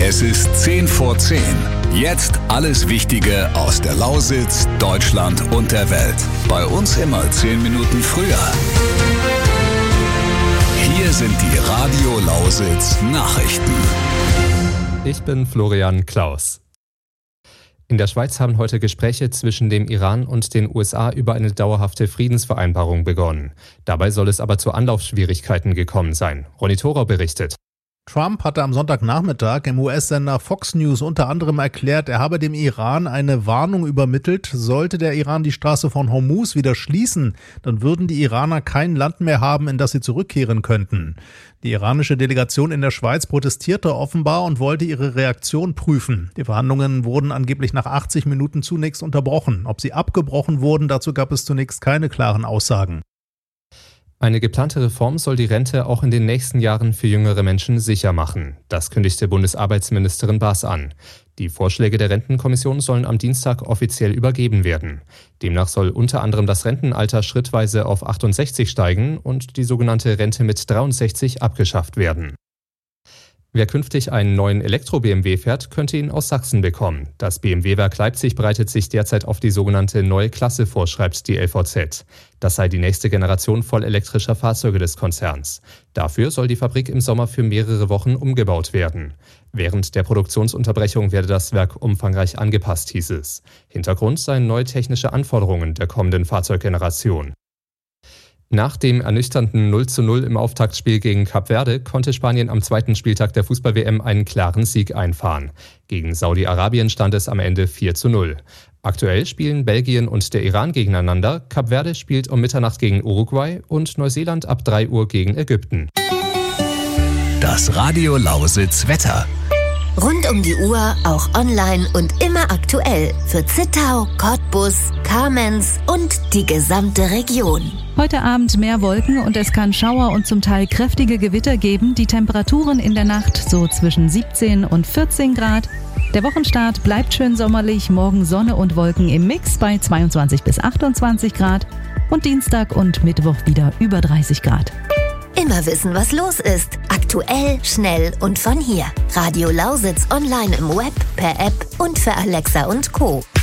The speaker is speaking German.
Es ist 10 vor 10. Jetzt alles Wichtige aus der Lausitz, Deutschland und der Welt. Bei uns immer 10 Minuten früher. Hier sind die Radio Lausitz Nachrichten. Ich bin Florian Klaus. In der Schweiz haben heute Gespräche zwischen dem Iran und den USA über eine dauerhafte Friedensvereinbarung begonnen. Dabei soll es aber zu Anlaufschwierigkeiten gekommen sein. Ronny Thorau berichtet. Trump hatte am Sonntagnachmittag im US-Sender Fox News unter anderem erklärt, er habe dem Iran eine Warnung übermittelt. Sollte der Iran die Straße von Hormuz wieder schließen, dann würden die Iraner kein Land mehr haben, in das sie zurückkehren könnten. Die iranische Delegation in der Schweiz protestierte offenbar und wollte ihre Reaktion prüfen. Die Verhandlungen wurden angeblich nach 80 Minuten zunächst unterbrochen. Ob sie abgebrochen wurden, dazu gab es zunächst keine klaren Aussagen. Eine geplante Reform soll die Rente auch in den nächsten Jahren für jüngere Menschen sicher machen. Das kündigte Bundesarbeitsministerin Baas an. Die Vorschläge der Rentenkommission sollen am Dienstag offiziell übergeben werden. Demnach soll unter anderem das Rentenalter schrittweise auf 68 steigen und die sogenannte Rente mit 63 abgeschafft werden. Wer künftig einen neuen Elektro-BMW fährt, könnte ihn aus Sachsen bekommen. Das BMW-Werk Leipzig bereitet sich derzeit auf die sogenannte neue Klasse vor, schreibt die LVZ. Das sei die nächste Generation vollelektrischer Fahrzeuge des Konzerns. Dafür soll die Fabrik im Sommer für mehrere Wochen umgebaut werden. Während der Produktionsunterbrechung werde das Werk umfangreich angepasst, hieß es. Hintergrund seien neue technische Anforderungen der kommenden Fahrzeuggeneration. Nach dem ernüchternden 0:0 im Auftaktspiel gegen Kap Verde konnte Spanien am zweiten Spieltag der Fußball-WM einen klaren Sieg einfahren. Gegen Saudi-Arabien stand es am Ende 4:0. Aktuell spielen Belgien und der Iran gegeneinander, Kap Verde spielt um Mitternacht gegen Uruguay und Neuseeland ab 3 Uhr gegen Ägypten. Das Radio Lausitz Wetter. Rund um die Uhr, auch online und immer aktuell für Zittau, Cottbus, Kamenz und die gesamte Region. Heute Abend mehr Wolken und es kann Schauer und zum Teil kräftige Gewitter geben. Die Temperaturen in der Nacht so zwischen 17 und 14 Grad. Der Wochenstart bleibt schön sommerlich. Morgen Sonne und Wolken im Mix bei 22 bis 28 Grad. Und Dienstag und Mittwoch wieder über 30 Grad. Immer wissen, was los ist. Aktuell, schnell und von hier. Radio Lausitz online im Web, per App und für Alexa und Co.